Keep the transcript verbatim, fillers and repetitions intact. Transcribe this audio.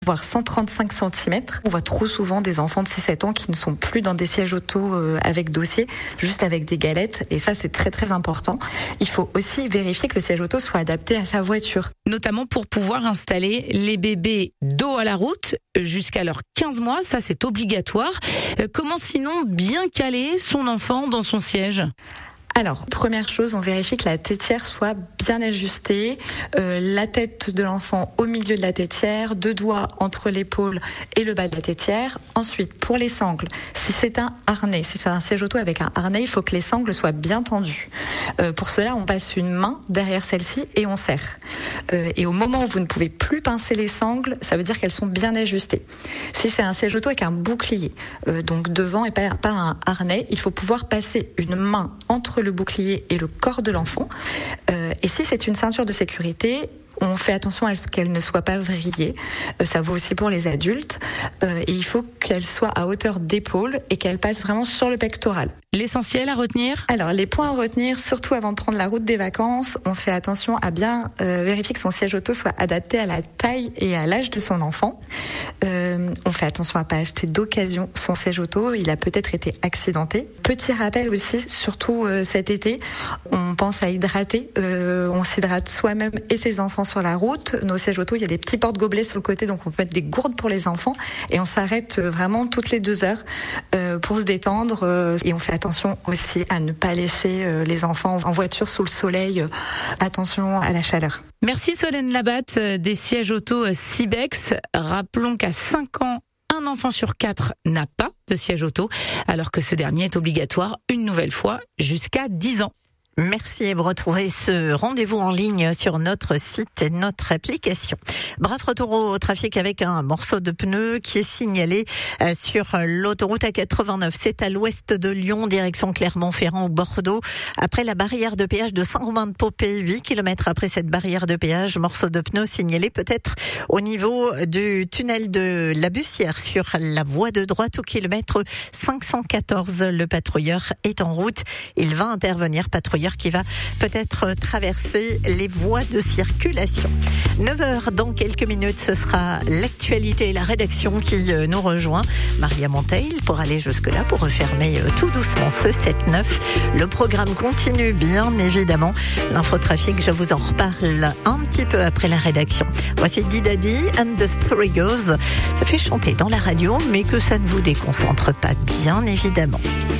voire cent trente-cinq centimètres. On voit trop souvent des enfants de six sept ans qui ne sont plus dans des sièges auto avec dossier, juste avec des galettes. Et ça, c'est très très important. Il faut aussi vérifier que le siège auto soit adapté à sa voiture. Notamment pour pouvoir installer les bébés dos à la route jusqu'à leurs quinze mois. Ça, c'est obligatoire. Comment sinon bien caler son enfant dans son siège ? Alors, première chose, on vérifie que la tétière soit bien ajustée, euh, la tête de l'enfant au milieu de la tétière, deux doigts entre l'épaule et le bas de la tétière. Ensuite, pour les sangles, si c'est un harnais, si c'est un siège auto avec un harnais, il faut que les sangles soient bien tendues. Euh, pour cela, on passe une main derrière celle-ci et on serre. Euh, et au moment où vous ne pouvez plus pincer les sangles, ça veut dire qu'elles sont bien ajustées. Si c'est un siège auto avec un bouclier, euh, donc devant et pas, pas un harnais, il faut pouvoir passer une main entre le bouclier et le corps de l'enfant. Euh, et si c'est une ceinture de sécurité, on fait attention à ce qu'elle ne soit pas vrillée. Euh, ça vaut aussi pour les adultes. Euh, et il faut qu'elle soit à hauteur d'épaule et qu'elle passe vraiment sur le pectoral. L'essentiel à retenir ? Alors, les points à retenir, surtout avant de prendre la route des vacances, on fait attention à bien euh, vérifier que son siège auto soit adapté à la taille et à l'âge de son enfant. Euh, on fait attention à pas acheter d'occasion son siège auto. Il a peut-être été accidenté. Petit rappel aussi, surtout euh, cet été, on pense à hydrater. Euh, on s'hydrate soi-même et ses enfants sur la route. Nos sièges auto, il y a des petits porte-gobelets sur le côté, donc on peut mettre des gourdes pour les enfants. Et on s'arrête vraiment toutes les deux heures euh, pour se détendre. Euh, et on fait attention aussi à ne pas laisser euh, les enfants en voiture sous le soleil. Euh, attention à la chaleur. Merci Solène Labatte des sièges auto Sibex. Rappelons qu'à cinq ans, un enfant sur quatre n'a pas de siège auto, alors que ce dernier est obligatoire une nouvelle fois jusqu'à dix ans. Merci et vous retrouvez ce rendez-vous en ligne sur notre site et notre application. Bref, retour au trafic avec un morceau de pneu qui est signalé sur l'autoroute A quatre-vingt-neuf. C'est à l'ouest de Lyon, direction Clermont-Ferrand ou Bordeaux. Après la barrière de péage de Saint-Romain-de-Popé, huit kilomètres après cette barrière de péage, morceau de pneu signalé peut-être au niveau du tunnel de la Bussière sur la voie de droite au kilomètre cinq cent quatorze. Le patrouilleur est en route. Il va intervenir, patrouilleur qui va peut-être traverser les voies de circulation. neuf heures dans quelques minutes, ce sera l'actualité et la rédaction qui nous rejoint. Maria Monteil pour aller jusque-là, pour refermer tout doucement ce sept neuf. Le programme continue bien évidemment. L'infotrafic, je vous en reparle un petit peu après la rédaction. Voici Didadi and the Story Goes. Ça fait chanter dans la radio, mais que ça ne vous déconcentre pas, bien évidemment.